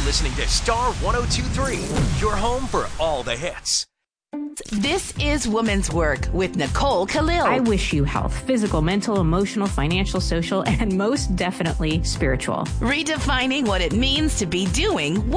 listening to Star 102.3, your home for all the hits. This is Woman's Work with Nicole Khalil. I wish you health, physical, mental, emotional, financial, social, and most definitely spiritual. Redefining what it means to be doing